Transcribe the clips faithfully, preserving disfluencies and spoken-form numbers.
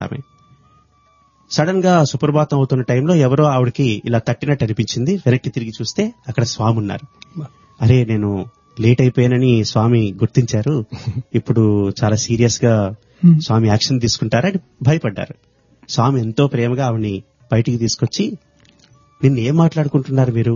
ఆమె. సడన్ గా సుప్రభాతం అవుతున్న టైంలో ఎవరో ఆవిడకి ఇలా తట్టినట్టు అనిపించింది. వెనక్కి తిరిగి చూస్తే అక్కడ స్వామి ఉన్నారు. అరే నేను లేట్ అయిపోయానని స్వామి గుర్తించారు, ఇప్పుడు చాలా సీరియస్ గా స్వామి యాక్షన్ తీసుకుంటారని భయపడ్డారు. స్వామి ఎంతో ప్రేమగా ఆవిడ్ని బయటికి తీసుకొచ్చి, నిన్న ఏం మాట్లాడుకుంటున్నారు మీరు?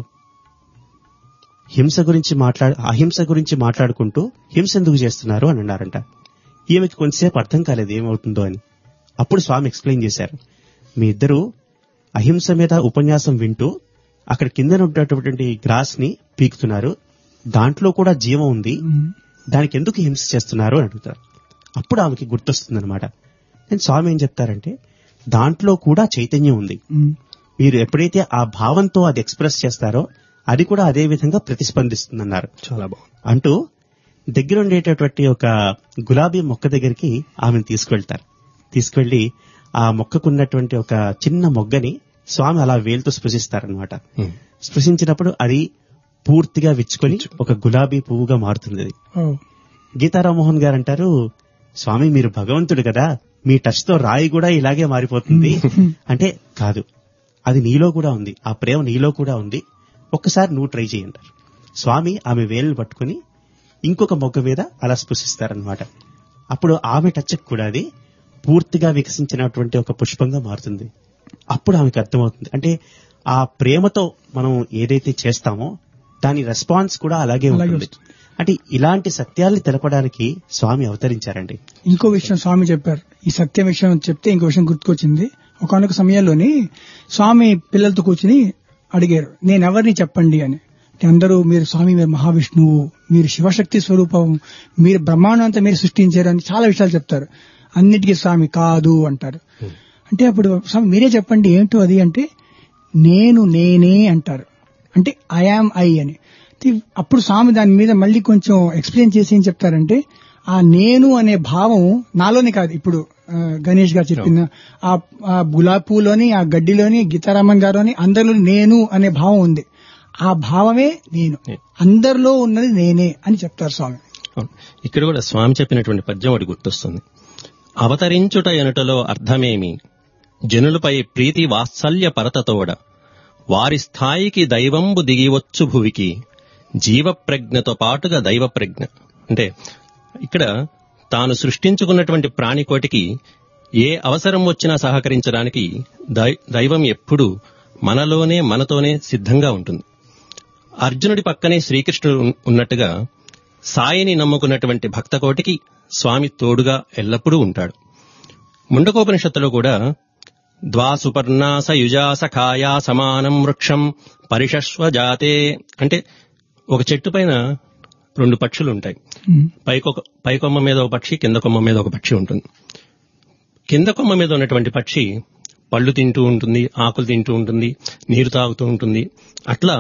హింస గురించి మాట్లాడు అహింస గురించి మాట్లాడుకుంటూ హింస ఎందుకు చేస్తున్నారు అని అన్నారంట. ఈమెకి కొంతసేపు అర్థం కాలేదు ఏమవుతుందో అని. అప్పుడు స్వామి ఎక్స్ప్లెయిన్ చేశారు, మీ ఇద్దరు అహింస మీద ఉపన్యాసం వింటూ అక్కడ కింద ఉన్నటువంటి గ్రాస్ ని పీకుతున్నారు, దాంట్లో కూడా జీవం ఉంది, దానికి ఎందుకు హింస చేస్తున్నారు అని అడుగుతారు. అప్పుడు ఆమెకి గుర్తొస్తుంది అనమాట. నేను స్వామి ఏం చెప్తారంటే, దాంట్లో కూడా చైతన్యం ఉంది, మీరు ఎప్పుడైతే ఆ భావంతో అది ఎక్స్ప్రెస్ చేస్తారో అది కూడా అదే విధంగా ప్రతిస్పందిస్తుందన్నారు. చాలా బాగుంది అంటూ దగ్గర ఉండేటటువంటి ఒక గులాబీ మొక్క దగ్గరికి ఆమెను తీసుకువెళ్తారు. తీసుకువెళ్లి ఆ మొక్కకున్నటువంటి ఒక చిన్న మొగ్గని స్వామి అలా వేలుతో స్పృశిస్తారనమాట. స్పృశించినప్పుడు అది పూర్తిగా విచ్చుకొని ఒక గులాబీ పువ్వుగా మారుతుంది. అది గీతారామోహన్ గారు అంటారు, స్వామి మీరు భగవంతుడు కదా, మీ టచ్ తో రాయి కూడా ఇలాగే మారిపోతుంది అంటే, కాదు, అది నీలో కూడా ఉంది, ఆ ప్రేమ నీలో కూడా ఉంది, ఒక్కసారి నువ్వు ట్రై చేయండి. స్వామి ఆమె వేలును పట్టుకుని ఇంకొక మొగ్గ మీద అలా స్పృశిస్తారనమాట. అప్పుడు ఆమె టచ్ కూడా అది పూర్తిగా వికసించినటువంటి ఒక పుష్పంగా మారుతుంది. అప్పుడు ఆమెకు అర్థమవుతుంది, అంటే ఆ ప్రేమతో మనం ఏదైతే చేస్తామో దాని రెస్పాన్స్ కూడా అలాగే ఉంటుంది. అంటే ఇలాంటి సత్యాల్ని తెలపడానికి స్వామి అవతరించారండి. ఇంకో విషయం స్వామి చెప్పారు, ఈ సత్యం విషయం చెప్తే ఇంకో విషయం గుర్తుకొచ్చింది. ఒకనొక సమయంలోని స్వామి పిల్లలతో కూర్చుని అడిగారు, నేనెవరిని చెప్పండి అని. అందరూ మీరు స్వామి మీరు మహావిష్ణువు, మీరు శివశక్తి స్వరూపం, మీరు బ్రహ్మాండం అంతా మీరు సృష్టించారు అని చాలా విషయాలు చెప్తారు. అన్నిటికీ స్వామి కాదు అంటారు. అంటే అప్పుడు స్వామి మీరే చెప్పండి ఏంటో అది అంటే, నేను నేనే అంటారు. అంటే ఐ యామ్ ఐ అని. అప్పుడు స్వామి దాని మీద మళ్ళీ కొంచెం ఎక్స్ప్లెయిన్ చేసి ఏం చెప్తారంటే, ఆ నేను అనే భావం నాలోనే కాదు, ఇప్పుడు గణేష్ గారు చెప్పిన ఆ గులాబీ పూలోని ఆ గడ్డిలోని గీతారామన్ గారుని అందరిలో నేను అనే భావం ఉంది. ఆ భావమే నేను, అందరిలో ఉన్నది నేనే అని చెప్తారు స్వామి. ఇక్కడ కూడా స్వామి చెప్పినటువంటి పద్యం ఒకటి గుర్తొస్తుంది. అవతరించుట ఎనుటలో అర్థమేమి, జనులపై ప్రీతి వాత్సల్య పరతతోడ, వారి స్థాయికి దైవంబు దిగివచ్చు భువికి, జీవప్రజ్ఞతో పాటుగా దైవ ప్రజ్ఞ. అంటే ఇక్కడ తాను సృష్టించుకున్నటువంటి ప్రాణికోటికి ఏ అవసరం వచ్చినా సహకరించడానికి దైవం ఎప్పుడూ మనలోనే మనతోనే సిద్ధంగా ఉంటుంది. అర్జునుడి పక్కనే శ్రీకృష్ణుడు ఉన్నట్టుగా సాయిని నమ్ముకున్నటువంటి భక్తకోటికి స్వామి తోడుగా ఎల్లప్పుడూ ఉంటాడు. ముండకోపనిషత్తులో కూడా ద్వాసుపర్ణాస యుజాస ఖాయా సమానం వృక్షం పరిషస్వ జాతే అంటే ఒక చెట్టు పైన రెండు పక్షులు ఉంటాయి. పైకొక పైకొమ్మ మీద ఒక పక్షి, కింద కొమ్మ మీద ఒక పక్షి ఉంటుంది. కింద కొమ్మ మీద ఉన్నటువంటి పక్షి పళ్ళు తింటూ ఉంటుంది, ఆకులు తింటూ ఉంటుంది, నీరు తాగుతూ ఉంటుంది. అట్లా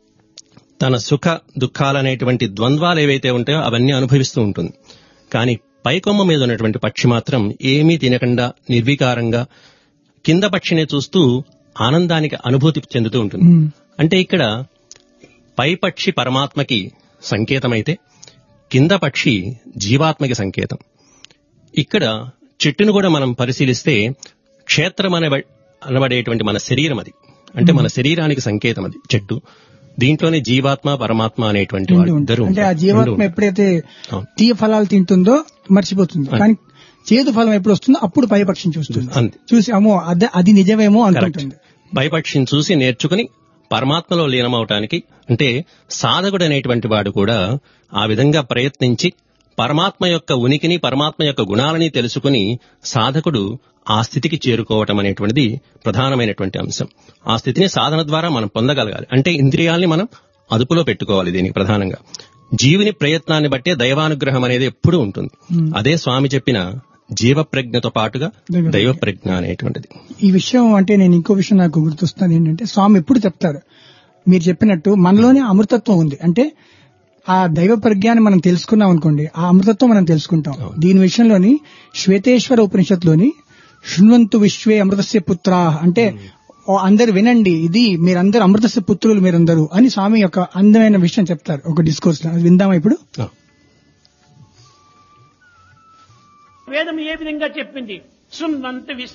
తన సుఖ దుఃఖాలనేటువంటి ద్వంద్వాలు ఏవైతే ఉంటాయో అవన్నీ అనుభవిస్తూ ఉంటుంది. కానీ పైకొమ్మ మీద ఉన్నటువంటి పక్షి మాత్రం ఏమీ తినకుండా నిర్వికారంగా కింద పక్షిని చూస్తూ ఆనందానికి అనుభూతి చెందుతూ ఉంటుంది. అంటే ఇక్కడ పై పక్షి పరమాత్మకి సంకేతమైతే కింద పక్షి జీవాత్మకి సంకేతం. ఇక్కడ చెట్టును కూడా మనం పరిశీలిస్తే క్షేత్రం అనే అనబడేటువంటి మన శరీరం అది, అంటే మన శరీరానికి సంకేతం అది చెట్టు. దీంట్లోనే జీవాత్మ పరమాత్మ అనేటువంటి ఇద్దరు. అంటే ఆ జీవాత్మ ఎప్పుడైతే తీయ ఫలాలు తింటుందో మర్చిపోతుంది, కానీ చేదు ఫలం ఎప్పుడు వస్తుందో అప్పుడు పైపక్షిని చూస్తుంది, చూసి అమ్మో అది నిజమేమో అనుకుంటుంది. పైపక్షిని చూసి నేర్చుకుని పరమాత్మలో లీనమవటానికి, అంటే సాధకుడు అనేటువంటి వాడు కూడా ఆ విధంగా ప్రయత్నించి పరమాత్మ యొక్క ఉనికిని పరమాత్మ యొక్క గుణాలని తెలుసుకుని సాధకుడు ఆ స్థితికి చేరుకోవటం అనేటువంటిది ప్రధానమైనటువంటి అంశం. ఆ స్థితిని సాధన ద్వారా మనం పొందగలగాలి. అంటే ఇంద్రియాల్ని మనం అదుపులో పెట్టుకోవాలి. దీనికి ప్రధానంగా జీవుని ప్రయత్నాన్ని బట్టే దైవానుగ్రహం అనేది ఎప్పుడూ ఉంటుంది. అదే స్వామి చెప్పిన జీవ ప్రజ్ఞతో పాటుగా దైవ ప్రజ్ఞ అనేటువంటిది. ఈ విషయం అంటే నేను ఇంకో విషయం నాకు గుర్తొస్తుంది ఏంటంటే, స్వామి ఎప్పుడు చెప్తారు, మీరు చెప్పినట్టు మనలోనే అమృతత్వం ఉంది. అంటే ఆ దైవ ప్రజ్ఞాన్ని మనం తెలుసుకున్నాం అనుకోండి, ఆ అమృతత్వం మనం తెలుసుకుంటాం. దీని విషయంలోని శ్వేతేశ్వర ఉపనిషత్తులోని శృణ్వంతు విశ్వే అమృతస్య పుత్రా అంటే అందరు వినండి, ఇది మీరందరూ అమృతస్య పుత్రులు మీరందరూ అని స్వామి యొక్క అందమైన విషయం చెప్తారు ఒక డిస్కోర్స్ లో. అది విందామా ఇప్పుడు? వేదం ఏ విధంగా చెప్పింది? శృణ్వంతు